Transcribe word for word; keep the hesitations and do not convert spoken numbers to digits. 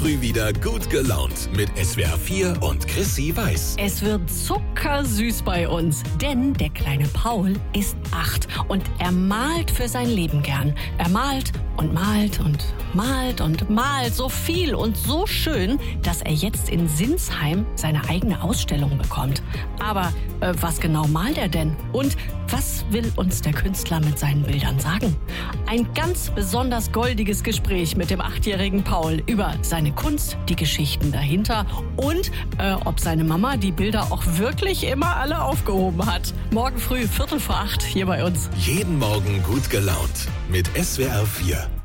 früh wieder gut gelaunt mit S W R vier und Chrissy Weiß. Es wird zuckersüß bei uns, denn der kleine Paul ist acht und er malt für sein Leben gern. Er malt und malt und malt und malt so viel und so schön, dass er jetzt in Sinsheim seine eigene Ausstellung bekommt. Aber äh, was genau malt er denn? Und was will uns der Künstler mit seinen Bildern sagen? Ein ganz besonders goldiges Gespräch mit dem achtjährigen Paul über seine Kunst, die Geschichten dahinter und äh, ob seine Mama die Bilder auch wirklich immer alle aufgehoben hat. Morgen früh, Viertel vor acht, hier bei uns. Jeden Morgen gut gelaunt mit S W R vier.